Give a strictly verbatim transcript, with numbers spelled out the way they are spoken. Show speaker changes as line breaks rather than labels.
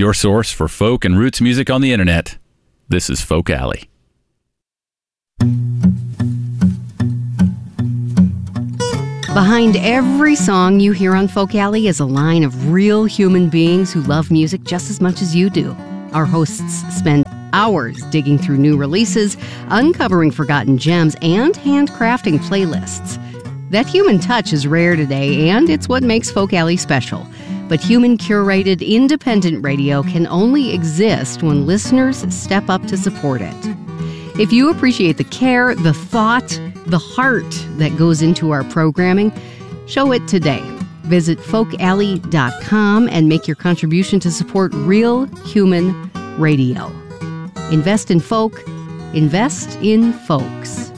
your source for folk and roots music on the internet. This is Folk Alley.
Behind every song you hear on Folk Alley is a line of real human beings who love music just as much as you do. Our hosts spend hours digging through new releases, uncovering forgotten gems, and handcrafting playlists. That human touch is rare today, and it's what makes Folk Alley special. But human-curated, independent radio can only exist when listeners step up to support it. If you appreciate the care, the thought, the heart that goes into our programming, show it today. Visit folk alley dot com and make your contribution to support real human radio. Invest in folk. Invest in folks.